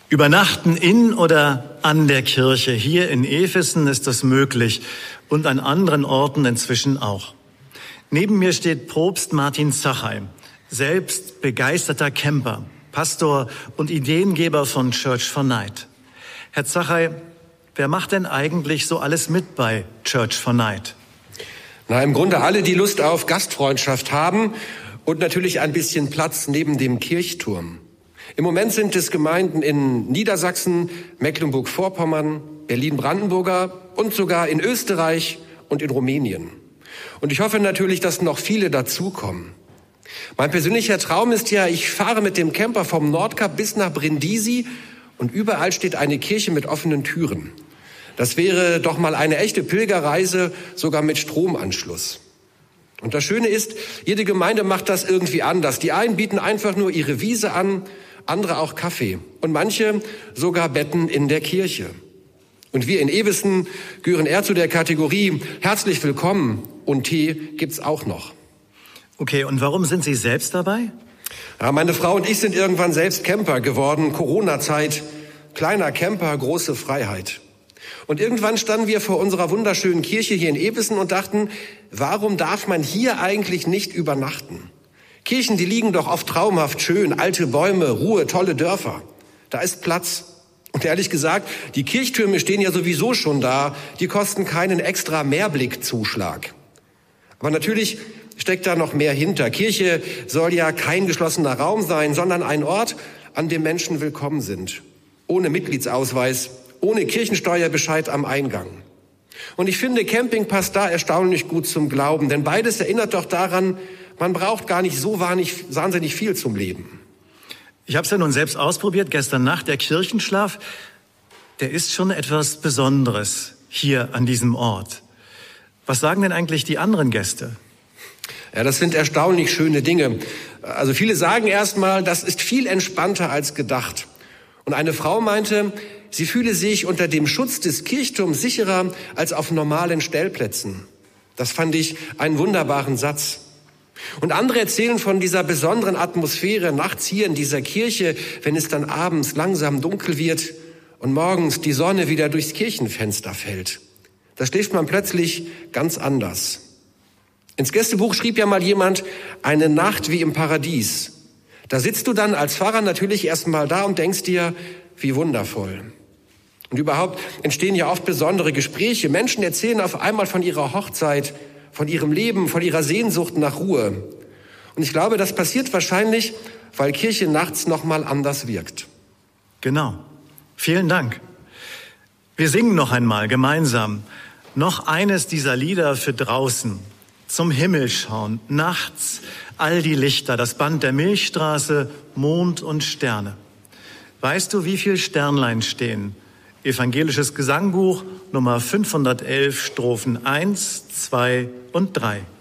Übernachten in oder an der Kirche. Hier in Efesen ist das möglich und an anderen Orten inzwischen auch. Neben mir steht Propst Martin Zachey, selbst begeisterter Camper, Pastor und Ideengeber von Church for Night. Herr Zachey, wer macht denn eigentlich so alles mit bei Church for Night? Na, im Grunde alle, die Lust auf Gastfreundschaft haben und natürlich ein bisschen Platz neben dem Kirchturm. Im Moment sind es Gemeinden in Niedersachsen, Mecklenburg-Vorpommern, Berlin-Brandenburger und sogar in Österreich und in Rumänien. Und ich hoffe natürlich, dass noch viele dazukommen. Mein persönlicher Traum ist ja, ich fahre mit dem Camper vom Nordkap bis nach Brindisi und überall steht eine Kirche mit offenen Türen. Das wäre doch mal eine echte Pilgerreise, sogar mit Stromanschluss. Und das Schöne ist, jede Gemeinde macht das irgendwie anders. Die einen bieten einfach nur ihre Wiese an, andere auch Kaffee und manche sogar Betten in der Kirche. Und wir in Efesen gehören eher zu der Kategorie herzlich willkommen und Tee gibt's auch noch. Okay, und warum sind Sie selbst dabei? Ja, meine Frau und ich sind irgendwann selbst Camper geworden, Corona-Zeit, kleiner Camper, große Freiheit. Und irgendwann standen wir vor unserer wunderschönen Kirche hier in Efesen und dachten, warum darf man hier eigentlich nicht übernachten? Kirchen, die liegen doch oft traumhaft schön, alte Bäume, Ruhe, tolle Dörfer. Da ist Platz. Und ehrlich gesagt, die Kirchtürme stehen ja sowieso schon da, die kosten keinen extra Mehrblickzuschlag. Aber natürlich steckt da noch mehr hinter. Kirche soll ja kein geschlossener Raum sein, sondern ein Ort, an dem Menschen willkommen sind. Ohne Mitgliedsausweis, ohne Kirchensteuerbescheid am Eingang. Und ich finde, Camping passt da erstaunlich gut zum Glauben, denn beides erinnert doch daran, man braucht gar nicht so wahnsinnig viel zum Leben. Ich habe es ja nun selbst ausprobiert, gestern Nacht, der Kirchenschlaf, der ist schon etwas Besonderes hier an diesem Ort. Was sagen denn eigentlich die anderen Gäste? Ja, das sind erstaunlich schöne Dinge. Also viele sagen erstmal, das ist viel entspannter als gedacht. Und eine Frau meinte, sie fühle sich unter dem Schutz des Kirchturms sicherer als auf normalen Stellplätzen. Das fand ich einen wunderbaren Satz. Und andere erzählen von dieser besonderen Atmosphäre nachts hier in dieser Kirche, wenn es dann abends langsam dunkel wird und morgens die Sonne wieder durchs Kirchenfenster fällt. Da schläft man plötzlich ganz anders. Ins Gästebuch schrieb ja mal jemand, eine Nacht wie im Paradies. Da sitzt du dann als Pfarrer natürlich erstmal da und denkst dir, wie wundervoll. Und überhaupt entstehen ja oft besondere Gespräche. Menschen erzählen auf einmal von ihrer Hochzeit, von ihrem Leben, von ihrer Sehnsucht nach Ruhe. Und ich glaube, das passiert wahrscheinlich, weil Kirche nachts noch mal anders wirkt. Genau. Vielen Dank. Wir singen noch einmal gemeinsam noch eines dieser Lieder für draußen. Zum Himmel schauen, nachts, all die Lichter, das Band der Milchstraße, Mond und Sterne. Weißt du, wie viel Sternlein stehen? Evangelisches Gesangbuch, Nummer 511, Strophen 1, 2 und 3.